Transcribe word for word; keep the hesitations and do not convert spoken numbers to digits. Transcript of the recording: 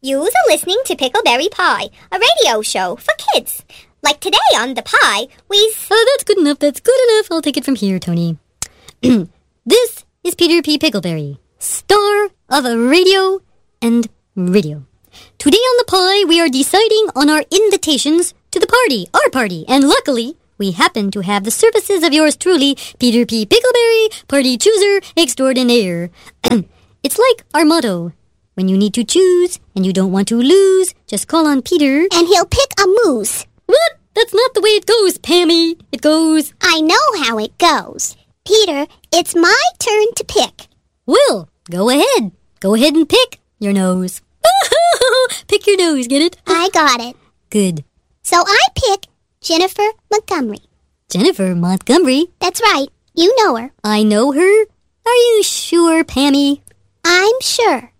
Yous are listening to Pickleberry Pie, a radio show for kids. Like today on The Pie, we's... Oh, that's good enough, that's good enough. I'll take it from here, Tony. This is Peter P. Pickleberry, star of a radio and radio. Today on The Pie, we are deciding on our invitations to the party, our party, and luckily, we happen to have the services of yours truly, Peter P. Pickleberry, party chooser extraordinaire. It's like our motto. When you need to choose and you don't want to lose, just call on Peter. And he'll pick a moose. What? That's not the way it goes, Pammy. It goes... I know how it goes. Peter, it's my turn to pick. Well, go ahead. Go ahead and pick your nose. Pick your nose, get it? I got it. Good. So I pick Jennifer Montgomery. Jennifer Montgomery? That's right. You know her. I know her? Are you sure, Pammy? I'm sure.